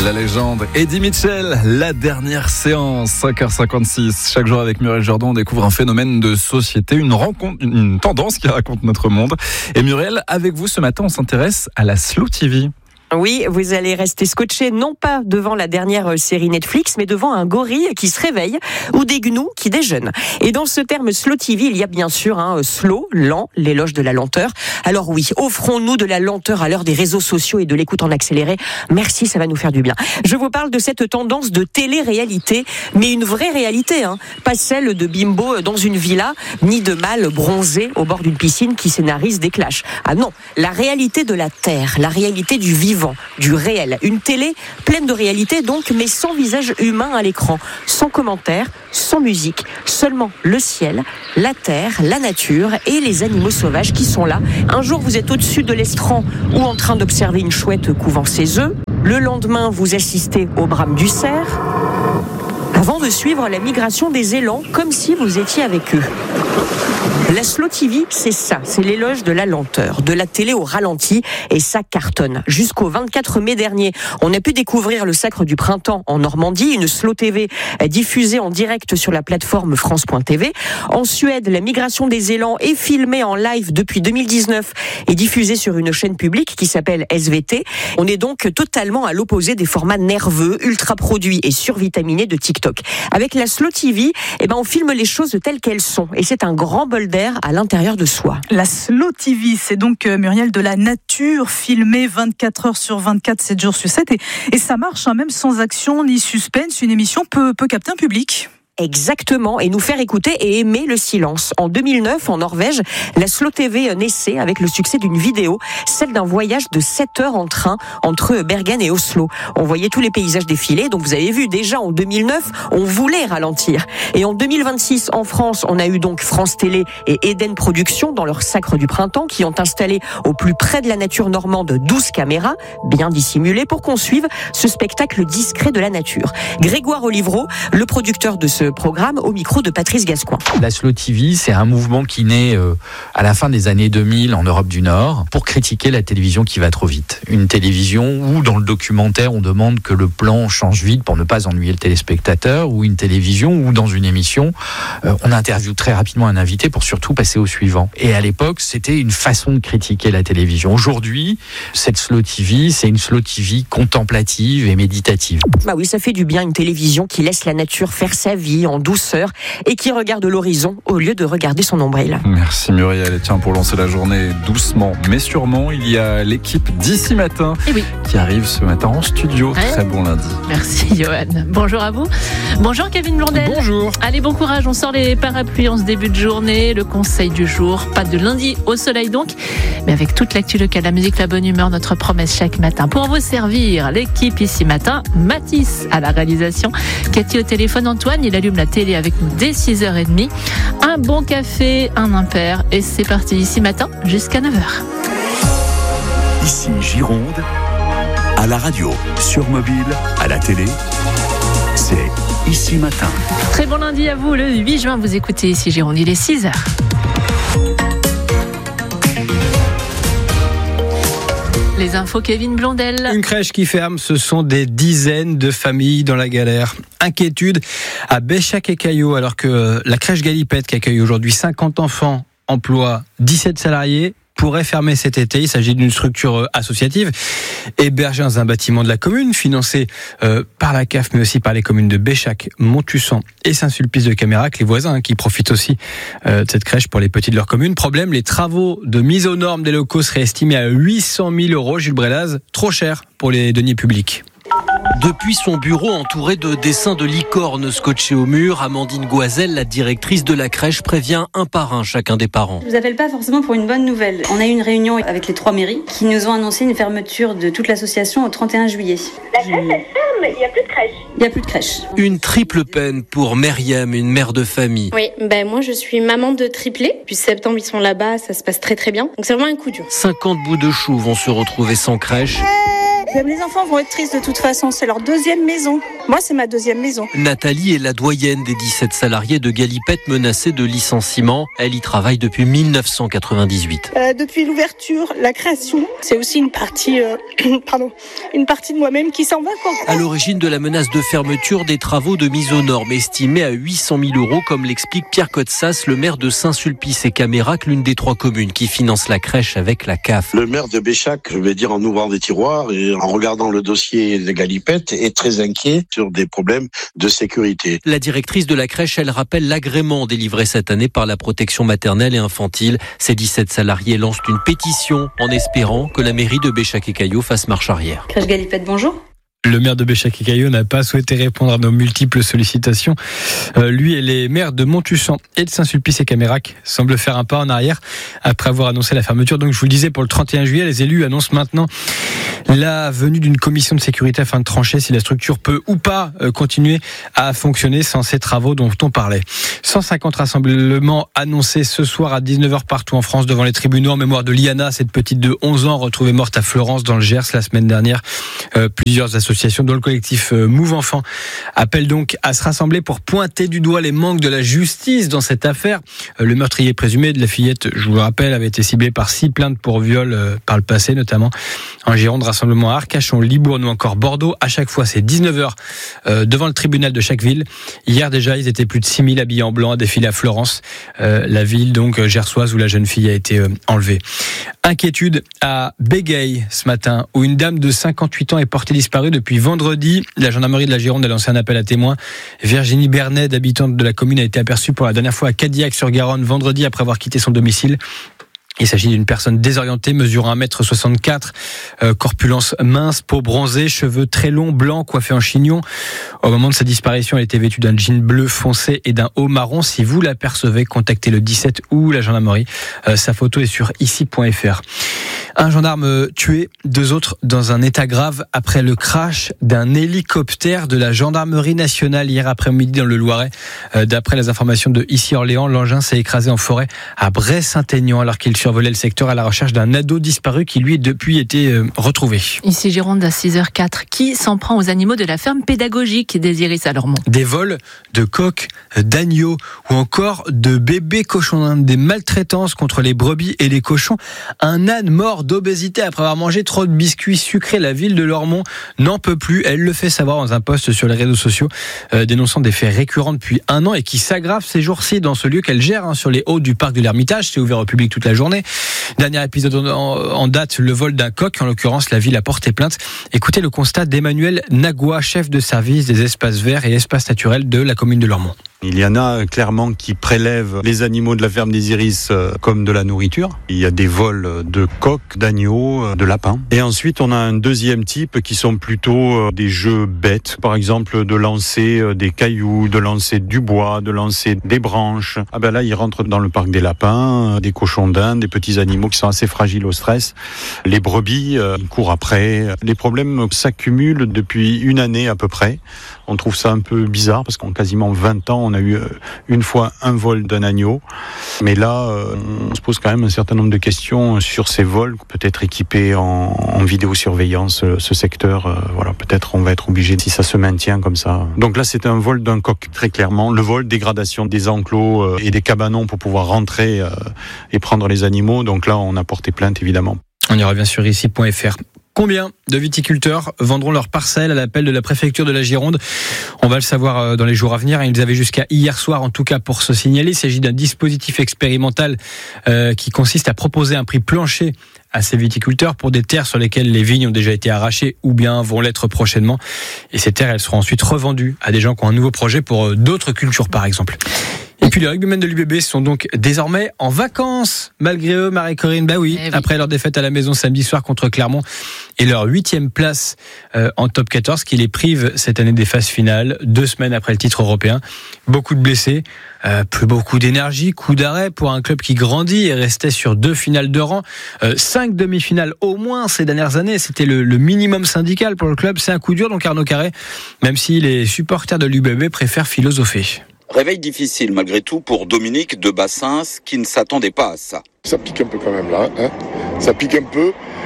la légende Eddie Mitchell, la dernière séance, 5h56. Chaque jour avec Muriel Jourdan, on découvre un phénomène de société, une rencontre, une tendance qui raconte notre monde. Et Muriel, avec vous ce matin, on s'intéresse à la Slow TV. Oui, vous allez rester scotché non pas devant la dernière série Netflix, mais devant un gorille qui se réveille ou des gnous qui déjeunent. Et dans ce terme Slow TV, il y a bien sûr slow, lent, l'éloge de la lenteur. Alors oui, offrons-nous de la lenteur à l'heure des réseaux sociaux et de l'écoute en accéléré. Merci, ça va nous faire du bien. Je vous parle de cette tendance de télé-réalité, mais une vraie réalité, pas celle de bimbo dans une villa, ni de mâle bronzé au bord d'une piscine qui scénarise des clashs. Ah non, la réalité de la terre, la réalité du vivant, du réel. Une télé pleine de réalité donc, mais sans visage humain à l'écran, sans commentaires, sans musique, seulement le ciel, la terre, la nature et les animaux sauvages qui sont là. Un jour vous êtes au-dessus de l'estran ou en train d'observer une chouette couvant ses œufs. Le lendemain vous assistez au brame du cerf, avant de suivre la migration des élans comme si vous étiez avec eux. La Slow TV, c'est ça, c'est l'éloge de la lenteur, de la télé au ralenti, et ça cartonne. Jusqu'au 24 mai dernier, on a pu découvrir le Sacre du Printemps en Normandie, une Slow TV diffusée en direct sur la plateforme France.tv. En Suède, la migration des élans est filmée en live depuis 2019 et diffusée sur une chaîne publique qui s'appelle SVT. On est donc totalement à l'opposé des formats nerveux, ultra produits et survitaminés de TikTok. Avec la Slow TV, on filme les choses telles qu'elles sont, et c'est un grand bol d'air à l'intérieur de soi. La Slow TV, c'est donc, Muriel, de la nature filmée 24 heures sur 24, 7 jours sur 7. Et ça marche, même sans action ni suspense. Une émission peut capter un public. Exactement, et nous faire écouter et aimer le silence. En 2009, en Norvège, la Slow TV naissait avec le succès d'une vidéo, celle d'un voyage de 7 heures en train entre Bergen et Oslo. On voyait tous les paysages défiler, donc vous avez vu, déjà en 2009, on voulait ralentir. Et en 2026, en France, on a eu donc France Télé et Eden Productions dans leur Sacre du Printemps qui ont installé au plus près de la nature normande 12 caméras, bien dissimulées, pour qu'on suive ce spectacle discret de la nature. Grégoire Olivreau, le producteur de ce programme, au micro de Patrice Gascoin. La Slow TV, c'est un mouvement qui naît à la fin des années 2000 en Europe du Nord pour critiquer la télévision qui va trop vite. Une télévision où, dans le documentaire, on demande que le plan change vite pour ne pas ennuyer le téléspectateur, ou une télévision où, dans une émission, on interviewe très rapidement un invité pour surtout passer au suivant. Et à l'époque, c'était une façon de critiquer la télévision. Aujourd'hui, cette Slow TV, c'est une Slow TV contemplative et méditative. Bah oui, ça fait du bien, une télévision qui laisse la nature faire sa vie en douceur et qui regarde l'horizon au lieu de regarder son nombril. Merci Muriel. Et tiens, pour lancer la journée doucement mais sûrement, il y a l'équipe d'ici matin qui arrive ce matin en studio. Très bon lundi. Merci Johan. Bonjour à vous. Bonjour Kevin Blondel. Bonjour. Allez, bon courage, on sort les parapluies en ce début de journée. Le conseil du jour, pas de lundi au soleil donc, mais avec toute l'actu locale, la musique, la bonne humeur, notre promesse chaque matin. Pour vous servir, l'équipe ici matin, Mathis à la réalisation, Cathy au téléphone, Antoine, il allume la télé avec nous dès 6h30. Un bon café, un impair, et c'est parti ici matin jusqu'à 9h. Ici Gironde, à la radio, sur mobile, à la télé, c'est Ici Matin. Très bon lundi à vous, le 8 juin, vous écoutez ici Gironde, il est 6h. Les infos, Kevin Blondel. Une crèche qui ferme, ce sont des dizaines de familles dans la galère. Inquiétude à Béchac et Caillaux, alors que la crèche Galipette, qui accueille aujourd'hui 50 enfants, emploie 17 salariés, pourrait fermer cet été. Il s'agit d'une structure associative hébergée dans un bâtiment de la commune, financée par la CAF, mais aussi par les communes de Béchac, Montussan et Saint-Sulpice de Camérac, les voisins qui profitent aussi de cette crèche pour les petits de leur commune. Problème, les travaux de mise aux normes des locaux seraient estimés à 800 000 €. Jules Brélaz, trop cher pour les deniers publics. Depuis son bureau entouré de dessins de licornes scotchés au mur, Amandine Goisel, la directrice de la crèche, prévient un par un chacun des parents. Je vous appelle pas forcément pour une bonne nouvelle. On a eu une réunion avec les 3 mairies qui nous ont annoncé une fermeture de toute l'association au 31 juillet. La crèche, elle ferme, il n'y a plus de crèche. Il n'y a plus de crèche. Une triple peine pour Myriam, une mère de famille. Oui, moi je suis maman de triplés. Depuis septembre, ils sont là-bas, ça se passe très très bien. Donc c'est vraiment un coup dur. 50 bouts de chou vont se retrouver sans crèche. Les enfants vont être tristes de toute façon, c'est leur deuxième maison. Moi, c'est ma deuxième maison. Nathalie est la doyenne des 17 salariés de Galipette menacés de licenciement. Elle y travaille depuis 1998. Depuis l'ouverture, la création, c'est aussi une partie, une partie de moi-même qui s'en va, quoi. À l'origine de la menace de fermeture, des travaux de mise aux normes estimés à 800 000 €, comme l'explique Pierre Cotsas, le maire de Saint-Sulpice-et-Camérac, l'une des 3 communes qui finance la crèche avec la CAF. Le maire de Béchac, je vais dire en ouvrant des tiroirs et en regardant le dossier de Galipette, est très inquiet sur des problèmes de sécurité. La directrice de la crèche, elle rappelle l'agrément délivré cette année par la protection maternelle et infantile. Ces 17 salariés lancent une pétition en espérant que la mairie de Béchac-et-Caillaux fasse marche arrière. Crèche Galipette, bonjour. Le maire de Béchac-et-Caillaux n'a pas souhaité répondre à nos multiples sollicitations. Lui et les maires de Montussan et de Saint-Sulpice-et-Camérac semblent faire un pas en arrière après avoir annoncé la fermeture. Donc je vous le disais, pour le 31 juillet, les élus annoncent maintenant la venue d'une commission de sécurité afin de trancher si la structure peut ou pas continuer à fonctionner sans ces travaux dont on parlait. 150 rassemblements annoncés ce soir à 19h partout en France devant les tribunaux en mémoire de Liana, cette petite de 11 ans retrouvée morte à Florence dans le Gers la semaine dernière. Plusieurs associations dont le collectif Move Enfants appellent donc à se rassembler pour pointer du doigt les manques de la justice dans cette affaire. Le meurtrier présumé de la fillette, je vous le rappelle, avait été ciblé par 6 plaintes pour viol par le passé, notamment en Gironde, rassemblement à Arcachon, Libourne ou encore Bordeaux. À chaque fois, c'est 19h devant le tribunal de chaque ville. Hier déjà, ils étaient plus de 6000 habillés en blanc à défiler à Florence, la ville donc gersoise où la jeune fille a été enlevée. Inquiétude à Bégueil ce matin, où une dame de 58 ans est portée disparue depuis vendredi. La gendarmerie de la Gironde a lancé un appel à témoins. Virginie Bernet, habitante de la commune, a été aperçue pour la dernière fois à Cadillac-sur-Garonne vendredi après avoir quitté son domicile. Il s'agit d'une personne désorientée, mesurant 1m64, corpulence mince, peau bronzée, cheveux très longs, blancs, coiffés en chignon. Au moment de sa disparition, elle était vêtue d'un jean bleu foncé et d'un haut marron. Si vous l'apercevez, contactez le 17 ou la gendarmerie. Sa photo est sur ici.fr. Un gendarme tué, 2 autres dans un état grave après le crash d'un hélicoptère de la gendarmerie nationale hier après-midi dans le Loiret. D'après les informations de Ici Orléans, l'engin s'est écrasé en forêt à Bray-Saint-Aignan alors qu'il survolait le secteur à la recherche d'un ado disparu qui lui depuis été retrouvé. Ici Gironde à 6h04. Qui s'en prend aux animaux de la ferme pédagogique des Iris à Lormont? Des vols de coqs, d'agneaux ou encore de bébés cochons, des maltraitances contre les brebis et les cochons. Un âne mort d'obésité après avoir mangé trop de biscuits sucrés. La ville de Lormont n'en peut plus. Elle le fait savoir dans un post sur les réseaux sociaux, dénonçant des faits récurrents depuis 1 an et qui s'aggravent ces jours-ci dans ce lieu qu'elle gère sur les hauts du parc de l'Ermitage. C'est ouvert au public toute la journée. Dernier épisode en date, le vol d'un coq. En l'occurrence, la ville a porté plainte. Écoutez le constat d'Emmanuel Nagua, chef de service des espaces verts et espaces naturels de la commune de Lormont. Il y en a clairement qui prélèvent les animaux de la ferme des Iris comme de la nourriture. Il y a des vols de coqs, d'agneaux, de lapins. Et ensuite, on a un deuxième type qui sont plutôt des jeux bêtes. Par exemple, de lancer des cailloux, de lancer du bois, de lancer des branches. Ah ben là, ils rentrent dans le parc des lapins, des cochons d'Inde, des petits animaux qui sont assez fragiles au stress. Les brebis, ils courent après. Les problèmes s'accumulent depuis 1 année à peu près. On trouve ça un peu bizarre parce qu'en quasiment 20 ans, on a eu une fois un vol d'un agneau. Mais là, on se pose quand même un certain nombre de questions sur ces vols. Peut-être équipés en vidéosurveillance, ce secteur. Voilà, peut-être on va être obligé, si ça se maintient comme ça. Donc là, c'est un vol d'un coq, très clairement. Le vol, dégradation des enclos et des cabanons pour pouvoir rentrer et prendre les animaux. Donc là, on a porté plainte, évidemment. On y revient sur ici.fr. Combien de viticulteurs vendront leurs parcelles à l'appel de la préfecture de la Gironde? On va le savoir dans les jours à venir. Ils avaient jusqu'à hier soir, en tout cas, pour se signaler. Il s'agit d'un dispositif expérimental qui consiste à proposer un prix plancher à ces viticulteurs pour des terres sur lesquelles les vignes ont déjà été arrachées ou bien vont l'être prochainement. Et ces terres, elles seront ensuite revendues à des gens qui ont un nouveau projet pour d'autres cultures, par exemple. Et puis les rugbymen de l'UBB sont donc désormais en vacances, malgré eux, Marie-Corinne. Bah oui, après leur défaite à la maison samedi soir contre Clermont et leur 8e place en top 14 qui les prive cette année des phases finales, 2 semaines après le titre européen. Beaucoup de blessés, plus beaucoup d'énergie, coup d'arrêt pour un club qui grandit et restait sur 2 finales de rang, 5 demi-finales au moins ces dernières années. C'était le minimum syndical pour le club. C'est un coup dur donc Arnaud Carré, même si les supporters de l'UBB préfèrent philosopher. Réveil difficile malgré tout pour Dominique de Bassins qui ne s'attendait pas à ça. Ça pique un peu quand même là, hein. Ça pique un peu.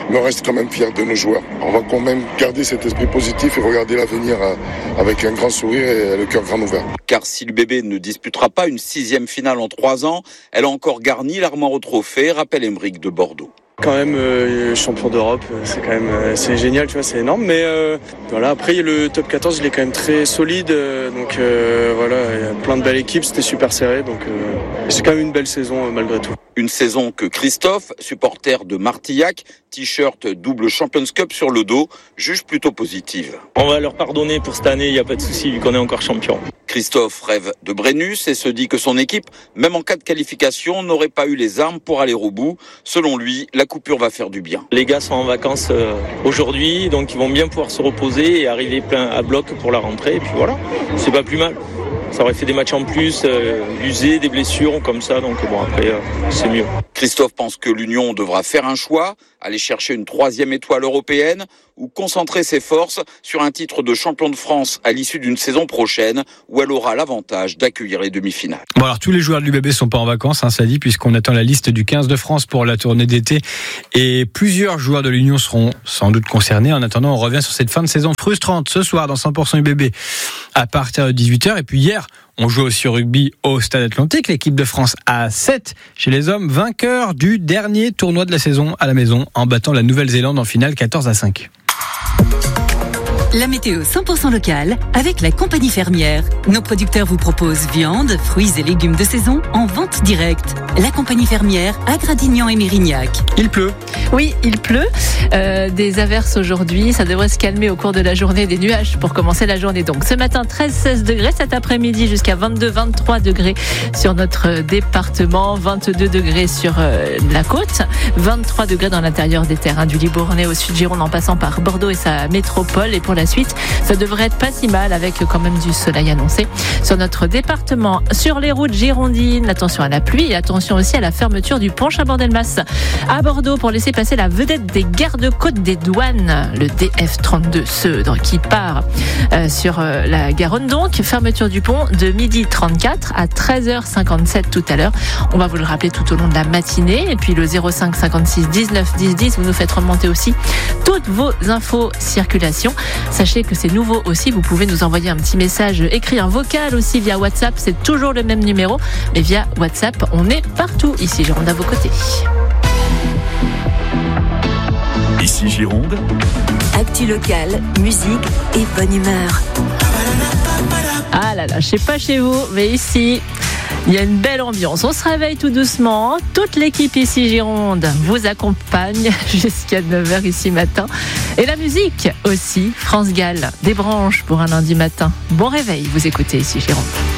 mais on reste quand même fiers de nos joueurs. On va quand même garder cet esprit positif et regarder l'avenir avec un grand sourire et le cœur grand ouvert. Car si le bébé ne disputera pas une 6e finale en 3 ans, elle a encore garni l'armoire au trophée, rappelle Emeric de Bordeaux. Quand même champion d'Europe, c'est quand même c'est génial, tu vois, c'est énorme. Mais voilà, après le top 14, il est quand même très solide, donc voilà, il y a plein de belles équipes, c'était super serré, donc c'est quand même une belle saison malgré tout. Une saison que Christophe, supporter de Martillac, t-shirt double Champions Cup sur le dos, juge plutôt positive. On va leur pardonner pour cette année, il n'y a pas de souci vu qu'on est encore champion. Christophe rêve de Brennus et se dit que son équipe, même en cas de qualification, n'aurait pas eu les armes pour aller au bout. Selon lui, la coupure va faire du bien. Les gars sont en vacances aujourd'hui, donc ils vont bien pouvoir se reposer et arriver plein à bloc pour la rentrée. Et puis voilà, c'est pas plus mal. Ça aurait fait des matchs en plus, usés, des blessures comme ça, donc bon après c'est mieux. Christophe pense que l'Union devra faire un choix, aller chercher une 3e étoile européenne ou concentrer ses forces sur un titre de champion de France à l'issue d'une saison prochaine où elle aura l'avantage d'accueillir les demi-finales. Bon alors tous les joueurs de l'UBB sont pas en vacances, ça dit, puisqu'on attend la liste du 15 de France pour la tournée d'été et plusieurs joueurs de l'Union seront sans doute concernés. En attendant, on revient sur cette fin de saison frustrante ce soir dans 100% UBB à partir de 18h. Et puis hier, on joue aussi au rugby au Stade Atlantique. L'équipe de France à 7 chez les hommes, vainqueur du dernier tournoi de la saison à la maison en battant la Nouvelle-Zélande en finale 14-5. La météo 100% locale avec la compagnie fermière. Nos producteurs vous proposent viande, fruits et légumes de saison en vente directe. La compagnie fermière à Gradignan et Mérignac. Il pleut. Oui, il pleut. Des averses aujourd'hui. Ça devrait se calmer au cours de la journée. Des nuages pour commencer la journée. Donc ce matin, 13-16 degrés. Cet après-midi, jusqu'à 22-23 degrés sur notre département. 22 degrés sur la côte. 23 degrés dans l'intérieur des terres. Du Libournais au Sud-Gironde en passant par Bordeaux et sa métropole. Et pour la suite, ça devrait être pas si mal avec quand même du soleil annoncé sur notre département. Sur les routes girondines, attention à la pluie et attention aussi à la fermeture du pont Chabandelmas à Bordeaux pour laisser passer la vedette des gardes-côtes des douanes, le DF32 Seudre qui part sur la Garonne. Donc fermeture du pont de 12h34 à 13h57 tout à l'heure. On va vous le rappeler tout au long de la matinée. Et puis le 05 56 19 10 10, vous nous faites remonter aussi toutes vos infos circulation. Sachez que c'est nouveau aussi, vous pouvez nous envoyer un petit message écrit, un vocal aussi via WhatsApp, c'est toujours le même numéro, mais via WhatsApp, on est partout ici Gironde à vos côtés. Ici Gironde. Actu locale, musique et bonne humeur. Ah là là, je sais pas chez vous, mais ici, il y a une belle ambiance. On se réveille tout doucement. Toute l'équipe ici Gironde vous accompagne jusqu'à 9h ici matin. Et la musique aussi. France Gall, des branches pour un lundi matin. Bon réveil, vous écoutez ici Gironde.